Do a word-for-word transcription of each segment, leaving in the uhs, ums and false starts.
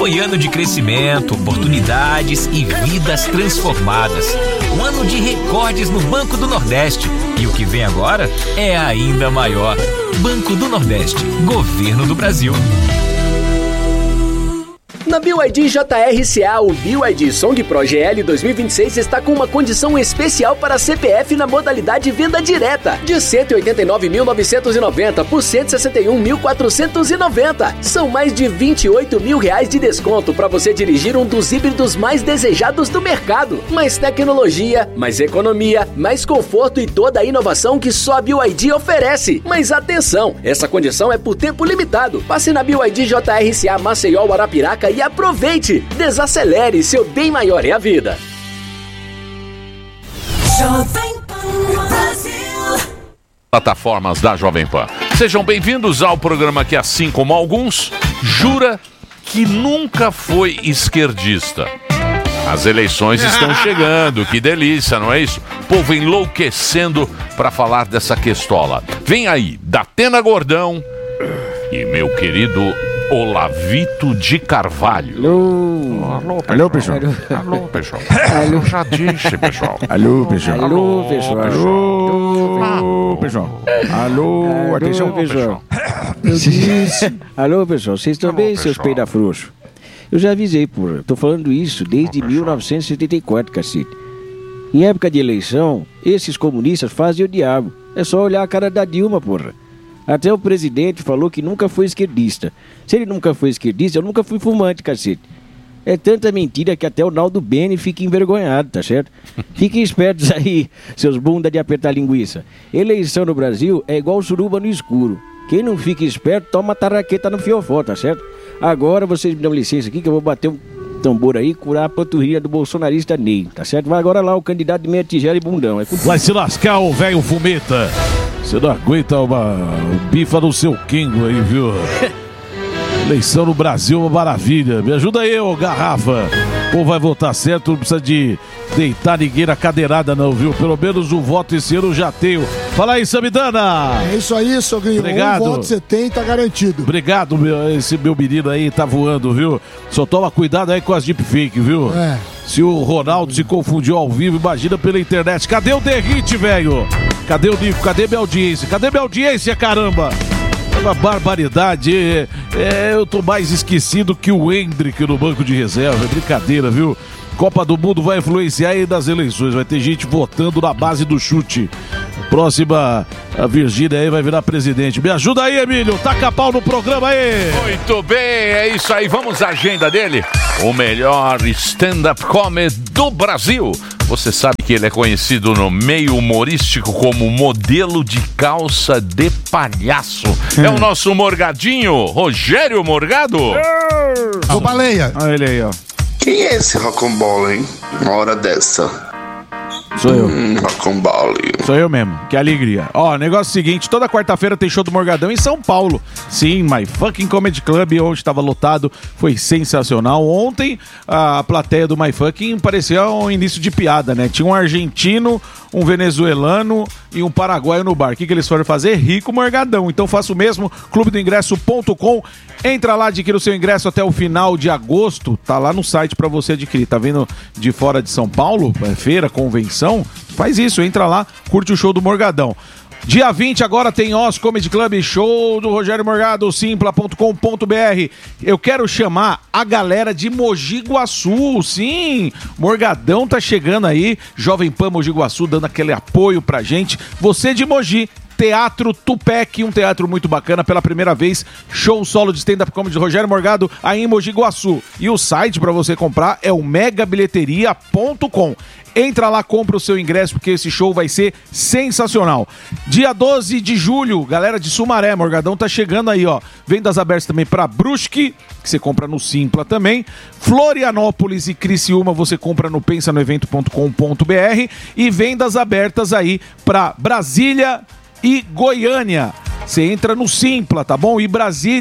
Foi ano de crescimento, oportunidades e vidas transformadas. Um ano de recordes no Banco do Nordeste. E o que vem agora é ainda maior. Banco do Nordeste, Governo do Brasil. Na B Y D J R C A, o B Y D Song Pro G L dois mil e vinte e seis está com uma condição especial para C P F na modalidade venda direta, de cento e oitenta e nove mil novecentos e noventa por cento e sessenta e um mil quatrocentos e noventa. São mais de vinte e oito mil reais de desconto para você dirigir um dos híbridos mais desejados do mercado. Mais tecnologia, mais economia, mais conforto e toda a inovação que só a B Y D oferece. Mas atenção, essa condição é por tempo limitado. Passe na B Y D J R C A Maceió, Arapiraca e aproveite! Desacelere, seu bem maior é a vida. Plataformas da Jovem Pan. Sejam bem-vindos ao programa que, assim como alguns, jura que nunca foi esquerdista. As eleições estão chegando, que delícia, não é isso? O povo enlouquecendo para falar dessa questola. Vem aí, Datena Gordão e meu querido Olavito de Carvalho. Alô, alô, pessoal. Alô, pessoal. Alô, já disse, pessoal. Alô, pessoal. Alô, pessoal. Alô, pessoal. Alô, atenção, pessoal. Eu disse. Alô, pessoal. Vocês estão bem, seus peidafrouxos? Eu já avisei, porra. Tô falando isso desde mil novecentos e setenta e quatro, cacete. Em época de eleição, esses comunistas fazem o diabo. É só olhar a cara da Dilma, porra. Até o presidente falou que nunca foi esquerdista. Se ele nunca foi esquerdista, eu nunca fui fumante, cacete. É tanta mentira que até o Naldo Bene fica envergonhado, tá certo? Fiquem espertos aí, seus bunda de apertar linguiça. Eleição no Brasil é igual suruba no escuro. Quem não fica esperto, toma tarraqueta no fiofó, tá certo? Agora vocês me dão licença aqui que eu vou bater um tambor aí e curar a panturrilha do bolsonarista Ney, tá certo? Vai agora lá o candidato de meia tigela e bundão. É Vai se lascar, o velho fumeta. Você não aguenta uma bifa no seu quingo aí, viu? Eleição no Brasil é uma maravilha. Me ajuda aí, ô garrafa. Ou vai votar certo, não precisa de deitar ninguém na cadeirada não, viu? Pelo menos um voto esse ano eu já tenho. Fala aí, Samidana. É isso aí, Sogrinho. Obrigado. Um voto você tem, tá garantido. Obrigado, meu, esse meu menino aí tá voando, viu? Só toma cuidado aí com as deepfake, viu? É. Se o Ronaldo se confundiu ao vivo, imagina pela internet. Cadê o Derrite, velho? Cadê o Nico? Cadê minha audiência? Cadê minha audiência, caramba? É uma barbaridade. É, é, eu tô mais esquecido que o Hendrick no banco de reserva. É brincadeira, viu? Copa do Mundo vai influenciar aí nas eleições. Vai ter gente votando na base do chute. Próxima, a Virgínia aí vai virar presidente. Me ajuda aí, Emílio. Taca pau no programa aí. Muito bem, é isso aí. Vamos à agenda dele. O melhor stand-up comedy do Brasil. Você sabe que ele é conhecido no meio humorístico como modelo de calça de palhaço. É o nosso Morgadinho, Rogério Morgado. Ô, Baleia. Olha ele aí, ó. Quem é esse rocambole, hein? Uma hora dessa. Sou eu. Hum, rocambole. Sou eu mesmo, que alegria. Ó, negócio é o seguinte, toda quarta-feira tem show do Morgadão em São Paulo. Sim, My Fucking Comedy Club, onde estava lotado, foi sensacional. Ontem, a plateia do My Fucking parecia um início de piada, né? Tinha um argentino, um venezuelano e um paraguaio no bar. O que, que eles foram fazer? Rico Morgadão. Então faça o mesmo, clube do ingresso ponto com. Entra lá, adquira o seu ingresso até o final de agosto. Tá lá no site pra você adquirir. Tá vindo de fora de São Paulo? É feira, convenção? Faz isso, entra lá, curte o show do Morgadão. Dia vinte agora tem Oz Comedy Club, show do Rogério Morgado, simpla ponto com ponto b r. Eu quero chamar a galera de Mogi Guaçu, sim, Morgadão tá chegando aí, Jovem Pan Mogi Guaçu dando aquele apoio pra gente. Você de Mogi, Teatro Tupec, um teatro muito bacana, pela primeira vez, show solo de stand-up comedy de Rogério Morgado aí em Mogi Guaçu. E o site para você comprar é o mega bilheteria ponto com. Entra lá, compra o seu ingresso, porque esse show vai ser sensacional. Dia doze de julho, galera de Sumaré, Morgadão tá chegando aí, ó. Vendas abertas também para Brusque, que você compra no Simpla também. Florianópolis e Criciúma você compra no pensa no evento ponto com ponto b r. E vendas abertas aí para Brasília e Goiânia. Você entra no Simpla, tá bom? E Brasília,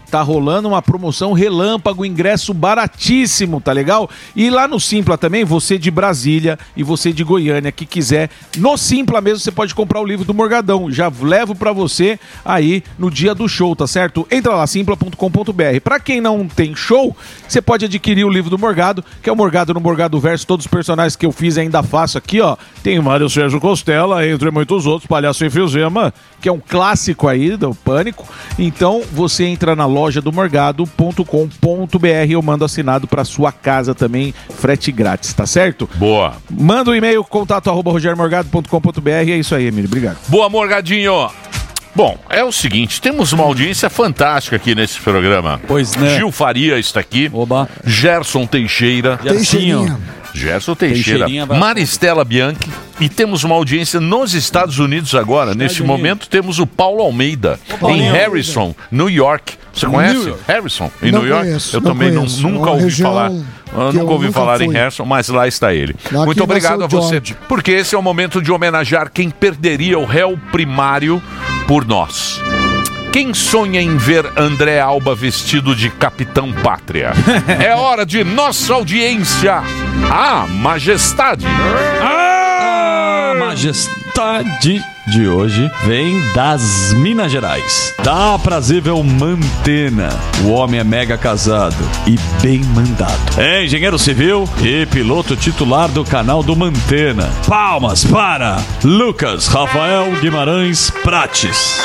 tá rolando uma promoção relâmpago, ingresso baratíssimo, tá legal? E lá no Simpla também, você de Brasília e você de Goiânia que quiser, no Simpla mesmo você pode comprar o livro do Morgadão. Já levo pra você aí no dia do show, tá certo? Entra lá, simpla ponto com ponto b r. Pra quem não tem show, você pode adquirir o livro do Morgado, que é o Morgado no Morgado Verso. Todos os personagens que eu fiz ainda faço aqui, ó. Tem Mário Sérgio Costela, entre muitos outros, Palhaço Enfisema, que é um clássico aí do Pânico. Então, você entra na loja do morgado ponto com ponto b r. Eu mando assinado pra sua casa também, frete grátis, tá certo? Boa. Manda um e-mail, contato arroba roger morgado ponto com ponto b r. É isso aí, Emílio. Obrigado. Boa, Morgadinho. Bom, é o seguinte, temos uma audiência fantástica aqui nesse programa. Pois né? Gil Faria está aqui. Oba. Gerson Teixeira. Teixeirinha. Gerson Teixeira. Maristela Bianchi. E temos uma audiência nos Estados Unidos agora. Estados Neste Unidos. momento temos o Paulo Almeida, Opa, em Harrison, New York. Você conhece Harrison, em não New York? Conheço, eu não também não, conheço. nunca Uma ouvi falar. Eu nunca ouvi nunca falar fui. em Harrison, mas lá está ele. Lá Muito obrigado a você, George. Porque esse é o momento de homenagear quem perderia o réu primário por nós. Quem sonha em ver André Alba vestido de Capitão Pátria? É hora de nossa audiência. A majestade. A majestade de hoje vem das Minas Gerais. Da aprazível Mantena. O homem é mega casado e bem mandado. É engenheiro civil e piloto titular do canal do Mantena. Palmas para Lucas Rafael Guimarães Prates.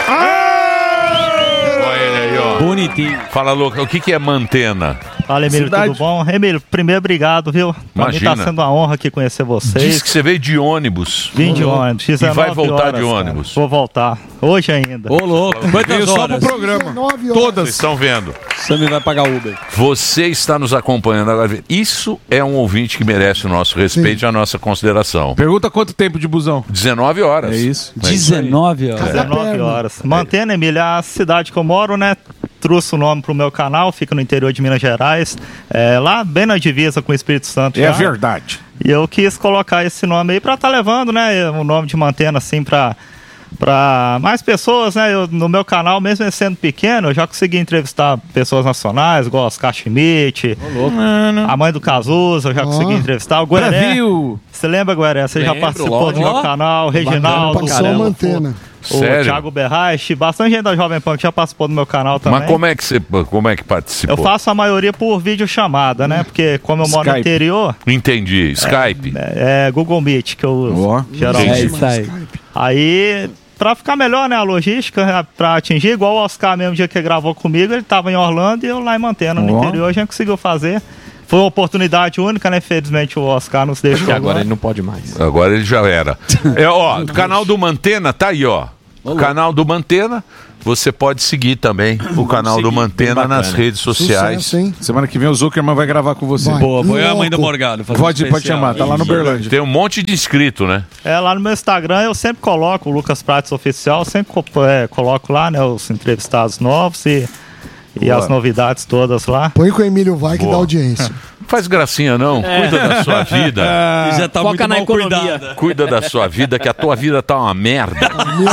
Bonitinho. Fala, Louca, o que, que é Mantena? Fala, Emílio, Cidade. Tudo bom? Emílio, primeiro, obrigado, viu? Pra Imagina. mim tá sendo uma honra aqui conhecer vocês. Diz que você veio de ônibus. Vim de ônibus. E vai voltar horas, de ônibus. Cara. Vou voltar. Hoje ainda. Ô, louco. Veio só pro programa. Todas. Vocês estão vendo. Sammy vai pagar Uber. Você está nos acompanhando agora. Isso é um ouvinte que merece o nosso respeito Sim. e a nossa consideração. Pergunta quanto tempo de busão? dezenove horas. É isso. É dezenove horas. dezenove horas. Mantena, Emílio, a cidade que eu moro, né? Trouxe o nome pro meu canal, fica no interior de Minas Gerais, é, lá bem na divisa com o Espírito Santo. É já. verdade. E eu quis colocar esse nome aí pra estar tá levando, né, o nome de Mantena, assim, pra, pra mais pessoas, né, eu, no meu canal, mesmo sendo pequeno, eu já consegui entrevistar pessoas nacionais, igual Oscar Schmidt, oh, a mãe do Cazuza, eu já oh. consegui entrevistar, o Gueré. Brasil! Você lembra, Gueré? Você Lembro, já participou lógico. do meu canal, Reginaldo. Passou a Mantena. O Sério? Thiago Berraich, bastante gente da Jovem Pan que já participou do meu canal também. Mas como é que você como é que participou? Eu faço a maioria por videochamada, né? Porque como eu moro Skype. no interior... Entendi. Skype? É, é Google Meet que eu uso, oh, geralmente. É isso aí. Aí, pra ficar melhor, né, a logística, pra atingir, igual o Oscar mesmo, dia que ele gravou comigo, ele tava em Orlando e eu lá em Mantena, no oh. interior, a gente conseguiu fazer. Foi uma oportunidade única, né? Infelizmente o Oscar nos deixou. E agora ele não pode mais. Agora ele já era. É, ó, o canal do Mantena tá aí, ó. O canal do Mantena, você pode seguir também o canal seguir, do Mantena nas redes sociais. Sucesso, Semana que vem o Zuckerman vai gravar com você. Vai. Boa, foi a mãe do Morgado. Pode, um pode chamar, tá lá no Berlândia. Tem um monte de inscrito, né? É, lá no meu Instagram eu sempre coloco o Lucas Prates Oficial, sempre é, coloco lá, né, os entrevistados novos e, e as novidades todas lá. Põe com o Emílio Vai que dá audiência. Faz gracinha não, é. cuida da sua vida. É. Já tá Foca na economia. Cuidada. Cuida da sua vida, que a tua vida tá uma merda.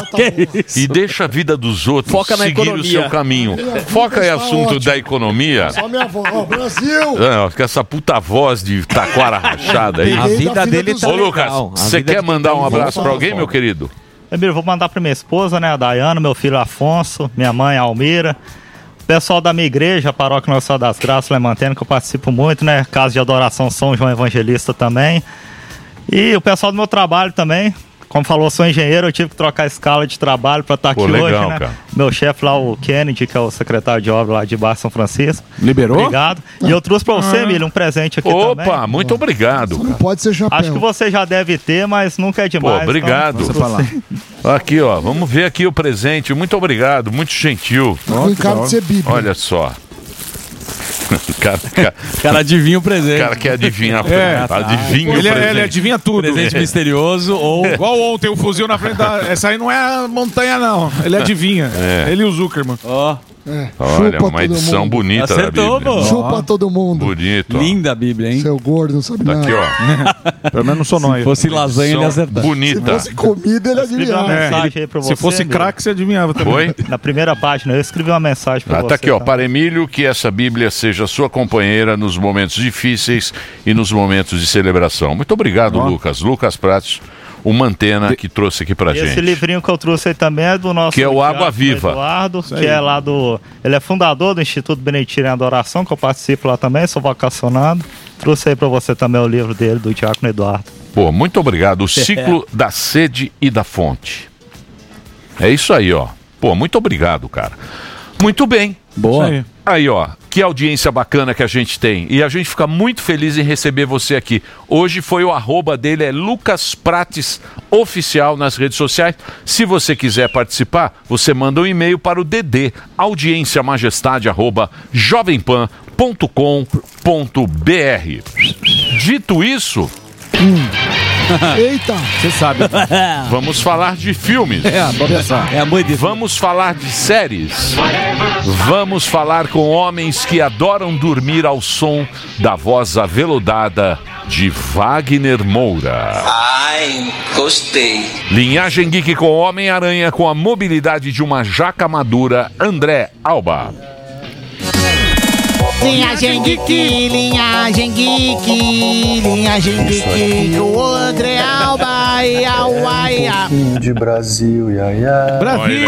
E deixa a vida dos outros Foca na seguir economia. o seu caminho. Foca em assunto ótimo. da economia. Só minha voz, ó, Brasil! É, com essa puta voz de taquara rachada aí. A vida dele tá Ô Lucas, você quer mandar um abraço pra alguém, meu querido? Primeiro, vou mandar pra minha esposa, né, a Dayana, meu filho Afonso, minha mãe Almira. Pessoal da minha igreja, a Paróquia Nossa Senhora das Graças, lá em Mantena, que eu participo muito, né? Casa de Adoração São João Evangelista também. E o pessoal do meu trabalho também. Como falou, eu sou engenheiro, eu tive que trocar a escala de trabalho para estar aqui Pô, legal, hoje, né? Cara. Meu chefe lá, o Kennedy, que é o secretário de obra lá de Baixo São Francisco. Liberou? Obrigado. E eu trouxe para você, ah. Emílio, um presente aqui Opa, também. Opa, muito obrigado. Não pode ser chapéu. Acho que você já deve ter, mas nunca é demais. Pô, obrigado. Então, você... Aqui, ó, vamos ver aqui o presente. Muito obrigado, muito gentil. Tem cara de ser bíblia. Olha só. O cara, cara, cara adivinha o presente. O cara quer adivinhar. É, tá. Adivinha ele, o presente. Ele adivinha tudo. Presente é. misterioso ou... Igual ontem, o fuzil na frente da... Essa aí não é a montanha, não. Ele adivinha. É. Ele e o Zuckerman. Ó. Oh. É. Olha, Chupa uma todo edição mundo. bonita Acertou, da Bíblia. pô. Chupa todo mundo. Bonito. ó. Linda a Bíblia, hein? Seu gordo, não sabe Tá nada. aqui, ó. Pelo menos não sou Se nóia. fosse lasanha, ele ia Edição acertar. Se bonita. fosse comida, ele Escrevi uma adivinhava. mensagem aí pra você. Se fosse amigo. craque, você adivinhava também. Foi? Na primeira página, eu escrevi uma mensagem pra Ah, você. tá aqui, ó. tá? Para Emílio, que essa Bíblia seja sua companheira nos momentos difíceis e nos momentos de celebração. Muito obrigado, Ó. Lucas. Lucas Prates, o Mantena, que trouxe aqui pra Esse gente. livrinho que eu trouxe aí também é do nosso Que é o Água Diácono Viva. Eduardo, aí. que é lá do... Ele é fundador do Instituto Beneditino em Adoração, que eu participo lá também, sou vocacionado. Trouxe aí pra você também o livro dele, do Diácono Eduardo. Pô, muito obrigado. O ciclo da sede e da fonte. É isso aí, ó. Pô, muito obrigado, cara. Muito bem. Boa. Isso aí. Aí, ó, que audiência bacana que a gente tem. E a gente fica muito feliz em receber você aqui. Hoje foi o arroba dele, é Lucas Prates Oficial nas redes sociais. Se você quiser participar, você manda um e-mail para o D D, audienciamajestade, arroba jovempan ponto com ponto br. Dito isso, Eita! Você sabe. vamos falar de filmes. É muito Vamos falar de séries. Vamos falar com homens que adoram dormir ao som da voz aveludada de Wagner Moura. Ai, gostei. Linhagem Geek com Homem-Aranha com a mobilidade de uma jaca madura, André Alba. Linhagem Geek, linhagem Geek, linhagem Geek, o André Alba, ia, uia, ia. De Brasil, ia, ia. Brasil!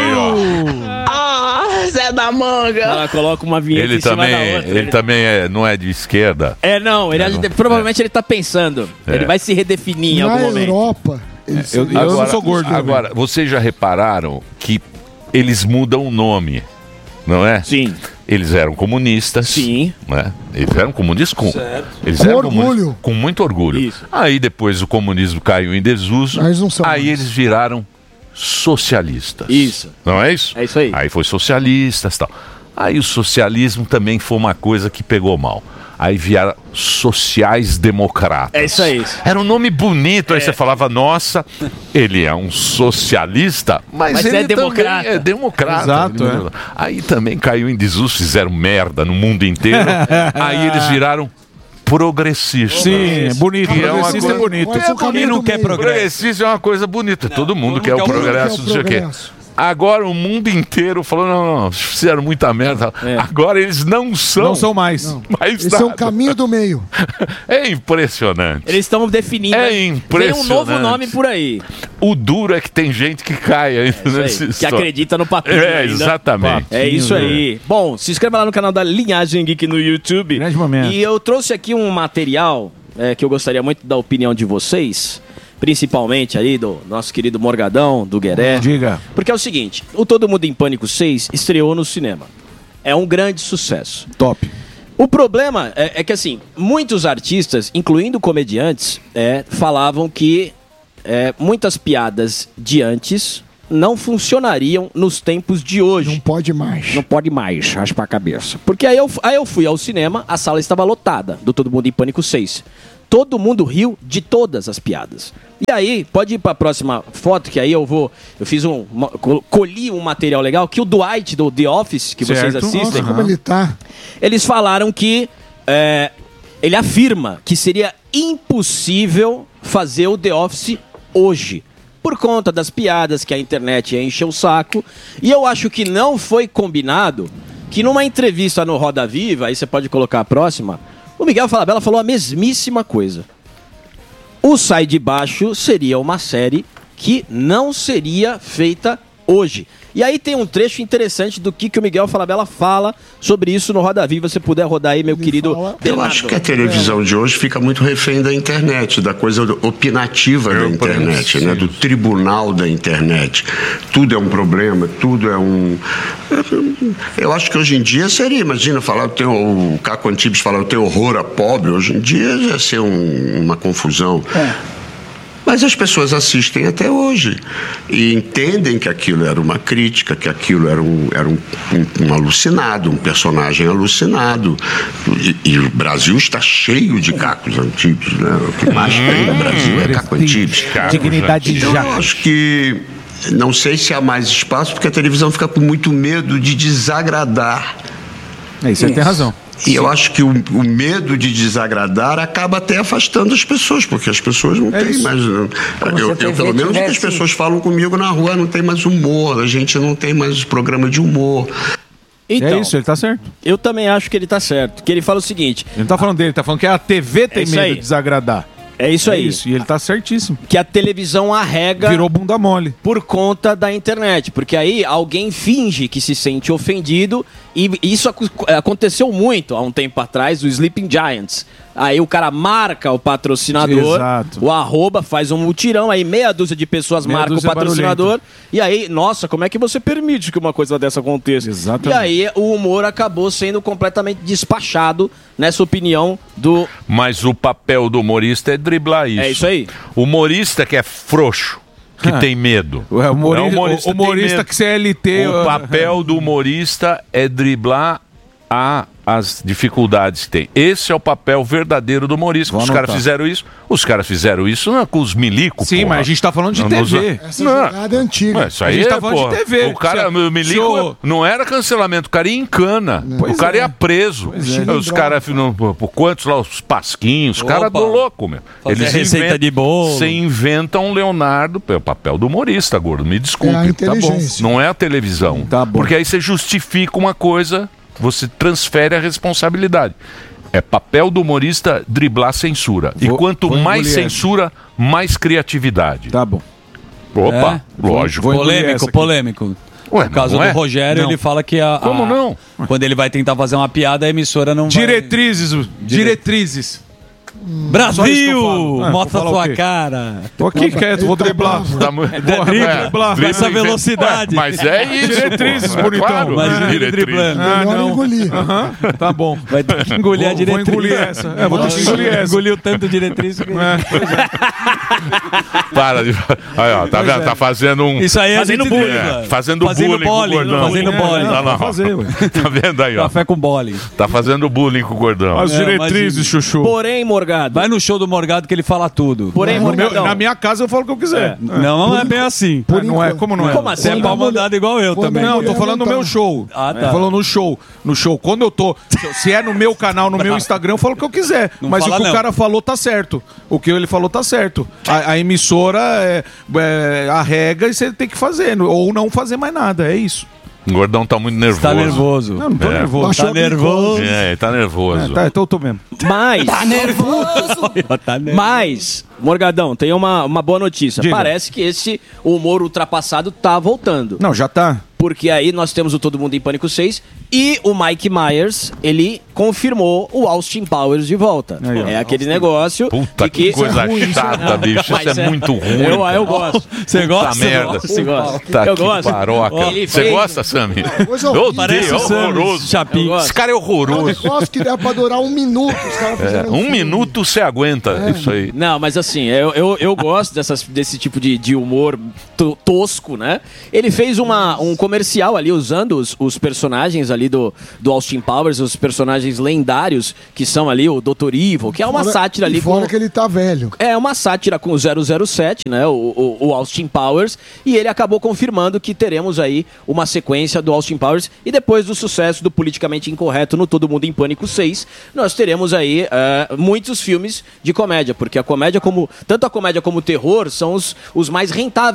Ah, Zé da Manga. Ela coloca uma vinheta Ele em cima também, da outra. ele também é, não é de esquerda. É, não, ele É, não- provavelmente ele tá pensando. É. Ele vai se redefinir em Na algum momento. Europa, eles Eu, eu não sou gordo. também. Agora, vocês já repararam que eles mudam o nome, não é? Sim. Eles eram comunistas. Sim. Né? Eles eram comunistas com, eles Com eram orgulho. comunistas com muito orgulho. Isso. Aí depois o comunismo caiu em desuso. Mas não são aí mais. eles viraram socialistas. Isso. Não é isso? É isso aí. Aí foi socialistas e tal. Aí o socialismo também foi uma coisa que pegou mal. Aí vieram sociais-democratas. É isso aí. Era um nome bonito, aí você falava, nossa, ele é um socialista, mas, Mas ele é democrata. também é democrata. Exato, é. Aí também caiu em desuso, fizeram merda no mundo inteiro. Aí eles viraram progressistas. Sim, é bonito. Que é uma Progressista é coisa- bonito. Mas o caminho não do quer meio. progresso? Progressista é uma coisa bonita. Todo mundo quer o quer o progresso, progresso. não sei o quê. Progresso. Agora o mundo inteiro falou, não, não, fizeram muita merda. É. Agora eles não são. Não são mais. mais Esse é o nada. caminho do meio. É impressionante. Eles estão definindo. É Vem impressionante. um novo nome por aí. O duro é que tem gente que cai ainda Isso aí, nesse que história. acredita no papinho É, ainda. exatamente. É isso aí. Bom, se inscreva lá no canal da Linhagem Geek no YouTube. Grande momento. E eu trouxe aqui um material é, que eu gostaria muito da opinião de vocês. Principalmente aí do nosso querido Morgadão, do Gueré. Diga. Porque é o seguinte, o Todo Mundo em Pânico seis estreou no cinema. É um grande sucesso. Top. O problema é, é que, assim, muitos artistas, incluindo comediantes, é, falavam que é, muitas piadas de antes não funcionariam nos tempos de hoje. Não pode mais. Não pode mais, raspa a cabeça. Porque aí eu, aí eu fui ao cinema, a sala estava lotada, do Todo Mundo em Pânico seis. Todo mundo riu de todas as piadas. E aí, pode ir para a próxima foto, que aí eu vou... Eu fiz um... uma- col- colhi um material legal, que o Dwight, do The Office, que vocês Certo. assistem... Nossa, como ele tá. Eles falaram que é, ele afirma que seria impossível fazer o The Office hoje. Por conta das piadas que a internet ia encher o saco. E eu acho que não foi combinado que numa entrevista no Roda Viva, aí você pode colocar a próxima, o Miguel Falabella falou a mesmíssima coisa. O Sai de Baixo seria uma série que não seria feita hoje. E aí tem um trecho interessante do que, que o Miguel Falabella fala sobre isso no Roda Viva. Se puder rodar aí, meu querido Eu Bernardo. acho que a televisão de hoje fica muito refém da internet, da coisa opinativa da internet, né? Do tribunal da internet. Tudo é um problema, tudo é um... Eu acho que hoje em dia seria, imagina, falar, tem o Caco Antibes falar, eu tenho horror a pobre, hoje em dia ia ser um- uma confusão. Mas as pessoas assistem até hoje e entendem que aquilo era uma crítica, que aquilo era um, era um, um, um alucinado, um personagem alucinado. E, e o Brasil está cheio de Cacos Antibes, né? O que mais tem no Brasil é Caco Antibes. Dignidade Então, já. eu acho que não sei se há mais espaço, porque a televisão fica com muito medo de desagradar. É, isso aí tem razão. E eu acho que o, o medo de desagradar acaba até afastando as pessoas, porque as pessoas não É têm isso. mais. Eu, eu, pelo menos o que as pessoas falam comigo na rua, não tem mais humor, a gente não tem mais programa de humor. Então, É isso, ele tá certo. eu também acho que ele tá certo. Que ele fala o seguinte: Ele não tá falando dele, ele tá falando que a T V tem É isso medo aí. de desagradar. é isso É aí. isso, e ele tá certíssimo. Que a televisão arrega Virou bunda mole. por conta da internet. Porque aí alguém finge que se sente ofendido. E isso ac- aconteceu muito há um tempo atrás, o Sleeping Giants. Aí o cara marca o patrocinador, Exato. o arroba, faz um mutirão, aí meia dúzia de pessoas Meia marcam o dúzia é patrocinador. E aí, nossa, como é que você permite que uma coisa dessa aconteça? Exatamente. E aí o humor acabou sendo completamente despachado, nessa opinião do... Mas o papel do humorista é driblar isso. É isso aí. O humorista que é frouxo, que tem medo. O humorista, É, o humorista, o humorista tem medo. que C L T... O papel do humorista é driblar a, as dificuldades que tem. Esse é o papel verdadeiro do humorista. Vou Os caras anotar. fizeram isso. Os caras fizeram isso não é com os milicos. Sim, porra. mas a gente tá falando de Não, T nos- V. Essa Não. jogada é antiga. Mas isso A aí gente tá é, falando de porra, T V. O cara, Se- o milico, se o- não era cancelamento, o cara ia em cana. Pois o cara é. ia preso. Pois é. Os caras, não- por por quantos lá, os pasquinhos, os Opa. caras do louco, meu. Fazer receita de bolo. Você inventa um Leonardo, é o papel do humorista, gordo, me desculpe. É a inteligência. Não é a televisão. Tá bom. Porque aí você justifica uma coisa, você transfere a responsabilidade. É papel do humorista driblar a censura. e Vou- quanto vou mais engolir censura, mais criatividade. Tá bom. Opa, É? lógico. Vou engolir essa Polêmico, aqui. polêmico. Ué, No caso não do é? Rogério, Não. ele fala que a, a- Como não? quando ele vai tentar fazer uma piada, a emissora não Diretrizes, diretrizes. vai... Só isso que eu Brasil! falo. Ah, Mostra vou falar o sua quê? cara. Tô aqui quieto, vou driblar. Tá mu- É dribla, driblar. com essa Dribla e- velocidade. Ué, mas é isso. Diretrizes, pô. É bonitão. claro, Imagina ele diretriz. driblando. Ah, Melhor não. engolir. Aham, tá bom. Vai ter que engolir a Vou- vou diretriz. engolir essa. É, vou ter que engolir essa. Engoliu tanto diretriz que... Para de. Aí, ó, tá vendo? Tá fazendo um. Isso aí é Fazendo gente bullying. dribla. É, fazendo, Fazendo bullying com o bullying, gordão. fazendo É, bullying. Tá, Vou fazer, ué. tá vendo aí, ó? Café com bole. Tá fazendo bullying com o gordão. As É, diretrizes, imagina. chuchu. Porém, Morgado... Vai no show do Morgado que ele fala tudo. Porém, No meu- Morgadão... na minha casa eu falo o que eu quiser. Não, não é bem assim. Ah, não é? Como não é? Como assim? Você é pau mandado igual eu Quando também. a Não, eu tô mulher falando no não tá. meu show. Ah, tá. Tô falando no show. No show. Quando eu tô. Se é no meu canal, no meu Instagram, eu falo o que eu quiser. Não Mas o fala que não. o cara falou tá certo. O que ele falou tá certo. A, a emissora é, é, arrega e você tem que fazer. Ou não fazer mais nada. É isso. O gordão tá muito nervoso. Tá nervoso. Não, não tô É. nervoso. Baixou Tá a glicose. nervoso. É, ele tá nervoso. É, tá, então eu tô mesmo. Mas... Tá nervoso. Mas, Morgadão, tem uma, uma boa notícia. Diga. Parece que esse humor ultrapassado tá voltando. Não, já tá. Porque aí nós temos o Todo Mundo em Pânico seis e o Mike Myers, ele confirmou o Austin Powers de volta. Aí, ó. É aquele negócio Puta de que, que... coisa ruim, chata, Não, bicho. mas Isso é, muito ruim. Eu, cara. eu gosto. Você Puta gosta? merda. Você gosta? Tá Eu que gosto. paroca. Ele Você fez- gosta, Sammy? coisa Eu horrível. odeio, Parece é o Sam horroroso. Chapin. Eu gosto. Esse cara é Um horroroso. negócio que era pra durar um minuto. Os caras É, fizeram um filme. minuto você aguenta isso aí. Não, mas assim, eu, eu, eu gosto dessas, desse tipo de, de humor to- tosco, né? Ele fez uma, um comercial ali usando os, os personagens ali do, do Austin Powers, os personagens lendários, que são ali o doutor Evil, que é uma Fora- sátira ali e fora com... que ele tá velho. É uma sátira com o zero zero sete, né? O, o, o Austin Powers. E ele acabou confirmando que teremos aí uma sequência do Austin Powers. E depois do sucesso do Politicamente Incorreto no Todo Mundo em Pânico seis, nós teremos aí eh, muitos filmes de comédia. Porque a comédia, como tanto a comédia como o terror, são os, os mais rentáveis